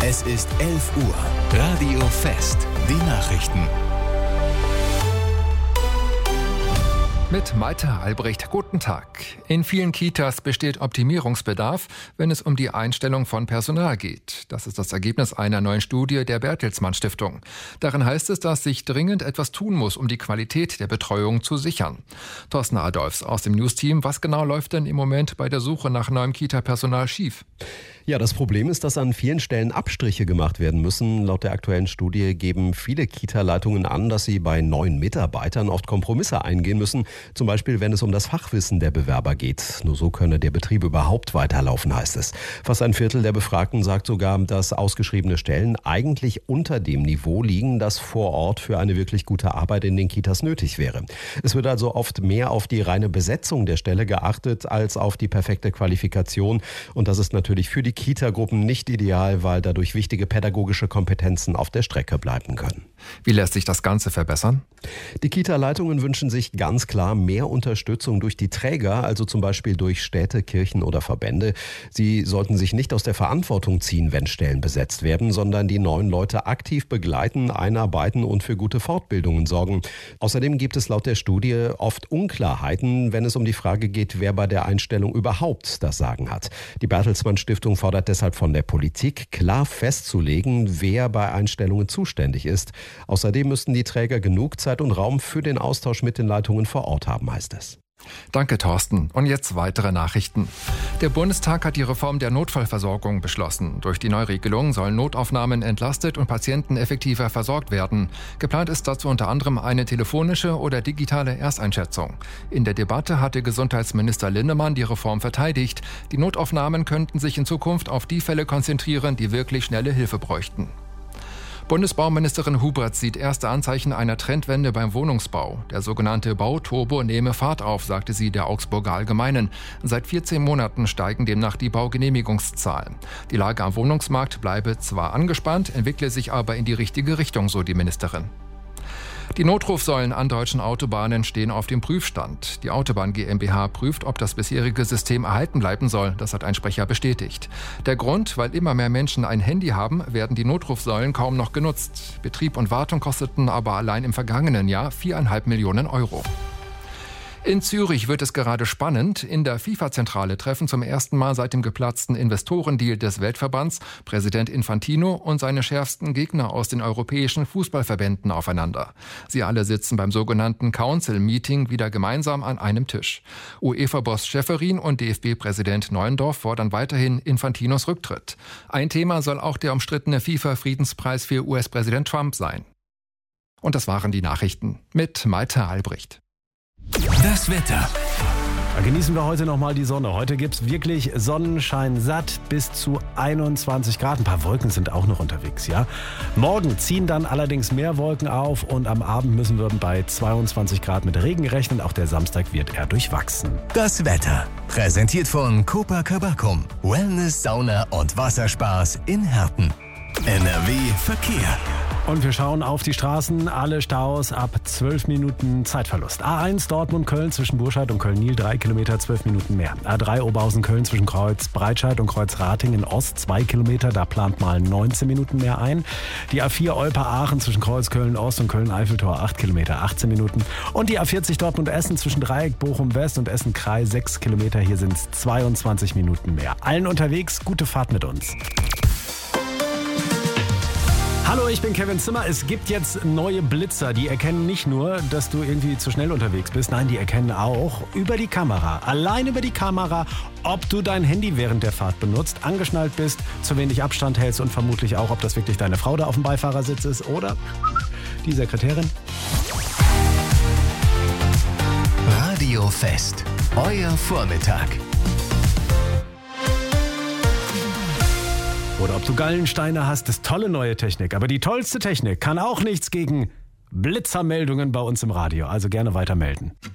Es ist 11 Uhr. Radio Fest. Die Nachrichten. Mit Malte Albrecht, guten Tag. In vielen Kitas besteht Optimierungsbedarf, wenn es um die Einstellung von Personal geht. Das ist das Ergebnis einer neuen Studie der Bertelsmann Stiftung. Darin heißt es, dass sich dringend etwas tun muss, um die Qualität der Betreuung zu sichern. Thorsten Adolfs aus dem News-Team. Was genau läuft denn im Moment bei der Suche nach neuem Kita-Personal schief? Ja, das Problem ist, dass an vielen Stellen Abstriche gemacht werden müssen. Laut der aktuellen Studie geben viele Kita-Leitungen an, dass sie bei neuen Mitarbeitern oft Kompromisse eingehen müssen. Zum Beispiel, wenn es um das Fachwissen der Bewerber geht. Nur so könne der Betrieb überhaupt weiterlaufen, heißt es. Fast ein Viertel der Befragten sagt sogar, dass ausgeschriebene Stellen eigentlich unter dem Niveau liegen, das vor Ort für eine wirklich gute Arbeit in den Kitas nötig wäre. Es wird also oft mehr auf die reine Besetzung der Stelle geachtet, als auf die perfekte Qualifikation. Und das ist natürlich für die Kita-Gruppen nicht ideal, weil dadurch wichtige pädagogische Kompetenzen auf der Strecke bleiben können. Wie lässt sich das Ganze verbessern? Die Kita-Leitungen wünschen sich ganz klar mehr Unterstützung durch die Träger, also zum Beispiel durch Städte, Kirchen oder Verbände. Sie sollten sich nicht aus der Verantwortung ziehen, wenn Stellen besetzt werden, sondern die neuen Leute aktiv begleiten, einarbeiten und für gute Fortbildungen sorgen. Außerdem gibt es laut der Studie oft Unklarheiten, wenn es um die Frage geht, wer bei der Einstellung überhaupt das Sagen hat. Die Bertelsmann Stiftung fordert deshalb von der Politik, klar festzulegen, wer bei Einstellungen zuständig ist. Außerdem müssten die Träger genug Zeit und Raum für den Austausch mit den Leitungen vor Ort haben, heißt es. Danke, Thorsten. Und jetzt weitere Nachrichten. Der Bundestag hat die Reform der Notfallversorgung beschlossen. Durch die Neuregelung sollen Notaufnahmen entlastet und Patienten effektiver versorgt werden. Geplant ist dazu unter anderem eine telefonische oder digitale Ersteinschätzung. In der Debatte hatte Gesundheitsminister Linnemann die Reform verteidigt. Die Notaufnahmen könnten sich in Zukunft auf die Fälle konzentrieren, die wirklich schnelle Hilfe bräuchten. Bundesbauministerin Huberts sieht erste Anzeichen einer Trendwende beim Wohnungsbau. Der sogenannte Bauturbo nehme Fahrt auf, sagte sie der Augsburger Allgemeinen. Seit 14 Monaten steigen demnach die Baugenehmigungszahlen. Die Lage am Wohnungsmarkt bleibe zwar angespannt, entwickle sich aber in die richtige Richtung, so die Ministerin. Die Notrufsäulen an deutschen Autobahnen stehen auf dem Prüfstand. Die Autobahn GmbH prüft, ob das bisherige System erhalten bleiben soll. Das hat ein Sprecher bestätigt. Der Grund, weil immer mehr Menschen ein Handy haben, werden die Notrufsäulen kaum noch genutzt. Betrieb und Wartung kosteten aber allein im vergangenen Jahr 4,5 Millionen Euro. In Zürich wird es gerade spannend. In der FIFA-Zentrale treffen zum ersten Mal seit dem geplatzten Investorendeal des Weltverbands Präsident Infantino und seine schärfsten Gegner aus den europäischen Fußballverbänden aufeinander. Sie alle sitzen beim sogenannten Council-Meeting wieder gemeinsam an einem Tisch. UEFA-Boss Schäferin und DFB-Präsident Neuendorf fordern weiterhin Infantinos Rücktritt. Ein Thema soll auch der umstrittene FIFA-Friedenspreis für US-Präsident Trump sein. Und das waren die Nachrichten mit Malte Albrecht. Das Wetter. Da genießen wir heute nochmal die Sonne. Heute gibt es wirklich Sonnenschein satt bis zu 21 Grad. Ein paar Wolken sind auch noch unterwegs, ja. Morgen ziehen dann allerdings mehr Wolken auf und am Abend müssen wir bei 22 Grad mit Regen rechnen. Auch der Samstag wird eher durchwachsen. Das Wetter. Präsentiert von Copacabacum. Wellness, Sauna und Wasserspaß in Herten. NRW Verkehr. Und wir schauen auf die Straßen, alle Staus ab 12 Minuten Zeitverlust. A1 Dortmund-Köln zwischen Burscheid und Köln-Niel 3 Kilometer, 12 Minuten mehr. A3 Oberhausen-Köln zwischen Kreuz Breitscheid und Kreuz Ratingen Ost 2 Kilometer, da plant mal 19 Minuten mehr ein. Die A4 Olper-Aachen zwischen Kreuz Köln-Ost und Köln-Eiffeltor 8 Kilometer, 18 Minuten. Und die A40 Dortmund-Essen zwischen Dreieck Bochum-West und Essen-Kreis 6 Kilometer, hier sind es 22 Minuten mehr. Allen unterwegs, gute Fahrt mit uns. Hallo, ich bin Kevin Zimmer. Es gibt jetzt neue Blitzer. Die erkennen nicht nur, dass du irgendwie zu schnell unterwegs bist. Nein, die erkennen auch über die Kamera. Allein über die Kamera, ob du dein Handy während der Fahrt benutzt, angeschnallt bist, zu wenig Abstand hältst und vermutlich auch, ob das wirklich deine Frau da auf dem Beifahrersitz ist oder die Sekretärin. Radio Fest. Euer Vormittag. Oder ob du Gallensteine hast, ist tolle neue Technik. Aber die tollste Technik kann auch nichts gegen Blitzermeldungen bei uns im Radio. Also gerne weiter melden.